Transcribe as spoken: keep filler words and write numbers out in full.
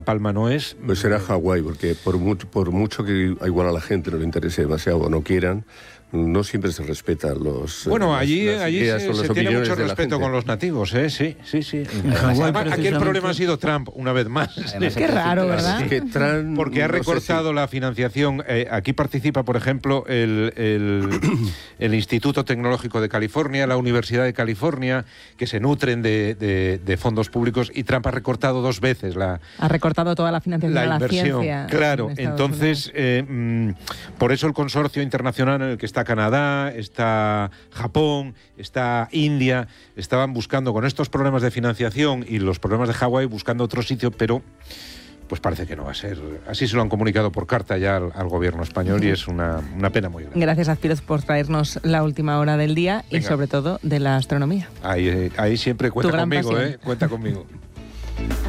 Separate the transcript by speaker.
Speaker 1: Palma no es.
Speaker 2: Pues será Hawái, porque por mucho, por mucho que igual a la gente no le interese demasiado o no quieran, no siempre se respetan los...
Speaker 1: Bueno,
Speaker 2: las,
Speaker 1: allí,
Speaker 2: las
Speaker 1: allí
Speaker 2: ideas
Speaker 1: se,
Speaker 2: o las
Speaker 1: se tiene mucho
Speaker 2: opiniones de la
Speaker 1: respeto
Speaker 2: gente.
Speaker 1: con los nativos, ¿eh? Sí, sí, sí.
Speaker 3: En Hawái,
Speaker 1: Además, aquí el
Speaker 3: precisamente-
Speaker 1: problema ha sido Trump, una vez más.
Speaker 4: Además,
Speaker 5: Qué raro, ¿verdad?
Speaker 2: Es que Trump,
Speaker 1: Porque ha
Speaker 2: no sé
Speaker 1: recortado
Speaker 2: si-
Speaker 1: la financiación. Eh, aquí participa, por ejemplo, el, el, el Instituto Tecnológico de California, la Universidad de California, que se nutren de, de, de fondos públicos, y Trump ha recortado dos veces la,
Speaker 5: Ha recortado toda la financiación
Speaker 1: la
Speaker 5: a la
Speaker 1: inversión.
Speaker 5: ciencia.
Speaker 1: Claro,
Speaker 5: en Estados
Speaker 1: entonces, eh, mm, por eso el consorcio internacional en el que está Canadá, está Japón, está India, estaban buscando, con estos problemas de financiación y los problemas de Hawái, buscando otro sitio, pero pues parece que no va a ser. Así se lo han comunicado por carta ya al, al gobierno español y es una, una pena muy grande.
Speaker 5: Gracias, Azpiroz, por traernos la última hora del día y
Speaker 1: Venga.
Speaker 5: sobre todo de la astronomía.
Speaker 1: Ahí, ahí siempre cuenta
Speaker 5: Tu gran
Speaker 1: conmigo,
Speaker 5: pasión.
Speaker 1: ¿eh? Cuenta conmigo.